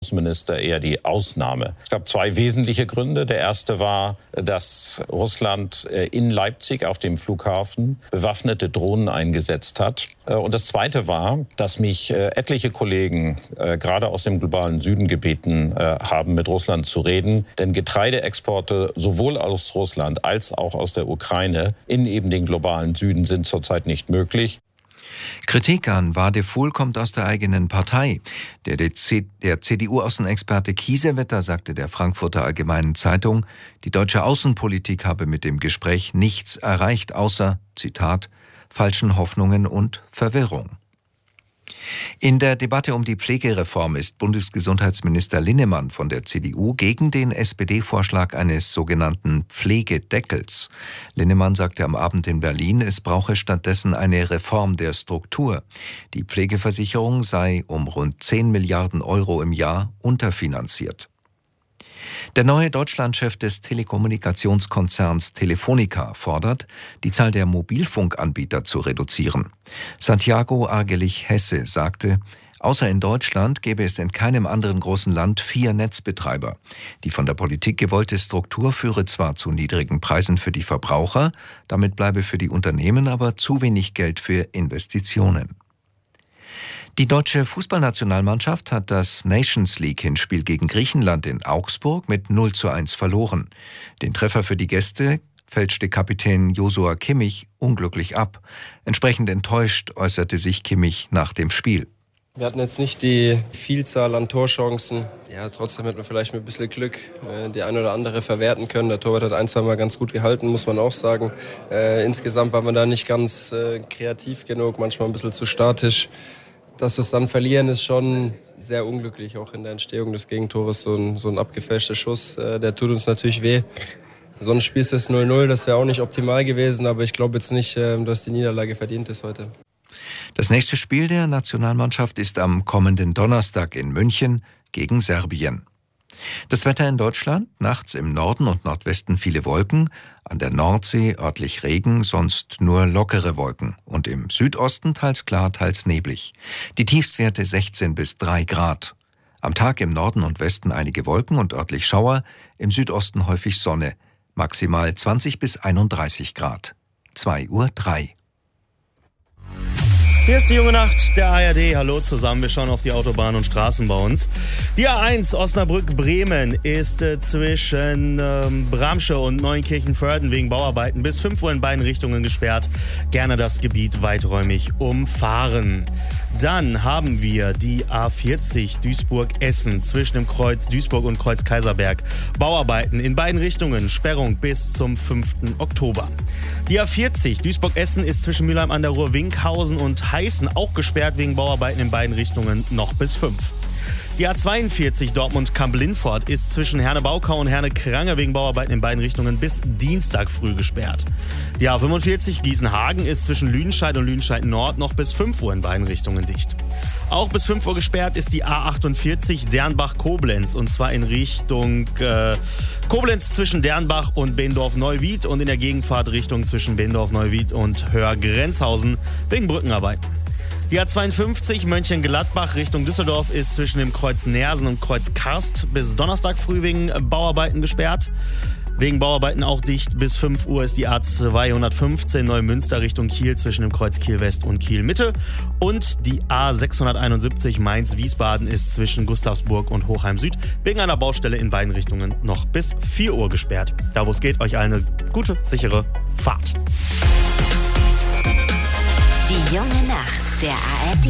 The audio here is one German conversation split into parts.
Außenminister eher die Ausnahme. Es gab zwei wesentliche Gründe. Der erste war, dass Russland in Leipzig auf dem Flughafen bewaffnete Drohnen eingesetzt hat. Und das zweite war, dass mich etliche Kollegen gerade aus dem globalen Süden gebeten haben, mit Russland zu reden. Denn Getreideexporte sowohl aus Russland als auch aus der Ukraine in eben den globalen Süden sind zurzeit nicht möglich. Kritik an Wadephul kommt aus der eigenen Partei. Der CDU-Außenexperte Kiesewetter sagte der Frankfurter Allgemeinen Zeitung, die deutsche Außenpolitik habe mit dem Gespräch nichts erreicht, außer, Zitat, falschen Hoffnungen und Verwirrung. In der Debatte um die Pflegereform ist Bundesgesundheitsminister Linnemann von der CDU gegen den SPD-Vorschlag eines sogenannten Pflegedeckels. Linnemann sagte am Abend in Berlin, es brauche stattdessen eine Reform der Struktur. Die Pflegeversicherung sei um rund 10 Milliarden Euro im Jahr unterfinanziert. Der neue Deutschlandchef des Telekommunikationskonzerns Telefonica fordert, die Zahl der Mobilfunkanbieter zu reduzieren. Santiago Argelich-Hesse sagte, außer in Deutschland gäbe es in keinem anderen großen Land 4 Netzbetreiber. Die von der Politik gewollte Struktur führe zwar zu niedrigen Preisen für die Verbraucher, damit bleibe für die Unternehmen aber zu wenig Geld für Investitionen. Die deutsche Fußballnationalmannschaft hat das Nations-League-Hinspiel gegen Griechenland in Augsburg mit 0:1 verloren. Den Treffer für die Gäste fälschte Kapitän Joshua Kimmich unglücklich ab. Entsprechend enttäuscht äußerte sich Kimmich nach dem Spiel. Wir hatten jetzt nicht die Vielzahl an Torchancen. Ja, trotzdem hätten wir vielleicht mit ein bisschen Glück die eine oder andere verwerten können. Der Torwart hat 1-2 Mal ganz gut gehalten, muss man auch sagen. Insgesamt war man da nicht ganz kreativ genug, manchmal ein bisschen zu statisch. Dass wir es dann verlieren, ist schon sehr unglücklich, auch in der Entstehung des Gegentores. So ein abgefälschter Schuss, der tut uns natürlich weh. So ein Spiel ist es 0:0, das wäre auch nicht optimal gewesen, aber ich glaube jetzt nicht, dass die Niederlage verdient ist heute. Das nächste Spiel der Nationalmannschaft ist am kommenden Donnerstag in München gegen Serbien. Das Wetter in Deutschland, nachts im Norden und Nordwesten viele Wolken, an der Nordsee örtlich Regen, sonst nur lockere Wolken und im Südosten teils klar, teils neblig. Die Tiefstwerte 16 bis 3 Grad. Am Tag im Norden und Westen einige Wolken und örtlich Schauer, im Südosten häufig Sonne, maximal 20 bis 31 Grad. 2:03 Uhr. Hier ist die junge Nacht der ARD. Hallo zusammen, wir schauen auf die Autobahn und Straßen bei uns. Die A1 Osnabrück-Bremen ist zwischen Bramsche und Neuenkirchen-Vörden wegen Bauarbeiten bis 5 Uhr in beiden Richtungen gesperrt. Gerne das Gebiet weiträumig umfahren. Dann haben wir die A40 Duisburg-Essen zwischen dem Kreuz Duisburg und Kreuz Kaiserberg. Bauarbeiten in beiden Richtungen, Sperrung bis zum 5. Oktober. Die A40 Duisburg-Essen ist zwischen Mülheim an der Ruhr, Winkhausen und Heißen auch gesperrt wegen Bauarbeiten in beiden Richtungen noch bis 5. Die A42 Dortmund-Kamp-Lindfort ist zwischen Herne-Baukau und Herne-Krange wegen Bauarbeiten in beiden Richtungen bis Dienstag früh gesperrt. Die A45 Gießen-Hagen ist zwischen Lüdenscheid und Lüdenscheid-Nord noch bis 5 Uhr in beiden Richtungen dicht. Auch bis 5 Uhr gesperrt ist die A48 Dernbach-Koblenz und zwar in Richtung Koblenz zwischen Dernbach und Behendorf-Neuwied und in der Gegenfahrt Richtung zwischen Behendorf-Neuwied und Höhr-Grenzhausen wegen Brückenarbeiten. Die A52 Mönchengladbach Richtung Düsseldorf ist zwischen dem Kreuz Nersen und Kreuz Karst bis Donnerstag früh wegen Bauarbeiten gesperrt. Wegen Bauarbeiten auch dicht bis 5 Uhr ist die A215 Neumünster Richtung Kiel zwischen dem Kreuz Kiel West und Kiel Mitte. Und die A671 Mainz-Wiesbaden ist zwischen Gustavsburg und Hochheim Süd wegen einer Baustelle in beiden Richtungen noch bis 4 Uhr gesperrt. Da wo es geht, euch eine gute, sichere Fahrt. Die junge Nacht der ARD.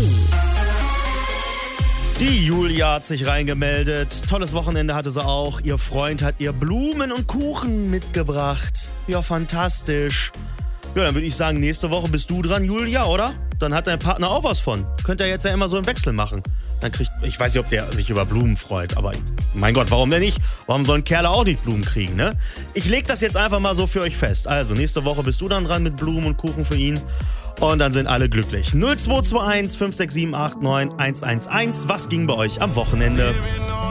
Die Julia hat sich reingemeldet. Tolles Wochenende hatte sie auch. Ihr Freund hat ihr Blumen und Kuchen mitgebracht. Ja, fantastisch. Ja, dann würde ich sagen, nächste Woche bist du dran, Julia, oder? Dann hat dein Partner auch was von. Könnt ihr jetzt ja immer so im Wechsel machen. Dann ich weiß nicht, ob der sich über Blumen freut, aber mein Gott, warum denn nicht? Warum sollen Kerle auch nicht Blumen kriegen, ne? Ich leg das jetzt einfach mal so für euch fest. Also, nächste Woche bist du dann dran mit Blumen und Kuchen für ihn. Und dann sind alle glücklich. 0221 56789 111. Was ging bei euch am Wochenende?